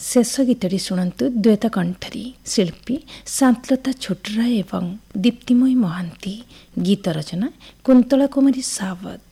ଶେଷ ଗୀତଟି ଶୁଣନ୍ତୁ ଦ୍ୱୈତ କଣ୍ଠରୀ ଶିଳ୍ପୀ ଶାନ୍ତଲତା ଛୋଟରାୟ ଏବଂ ଦୀପ୍ତିମୟୀ ମହାନ୍ତି। ଗୀତ ରଚନା କୁନ୍ତଳା କୁମାରୀ ସାବତ।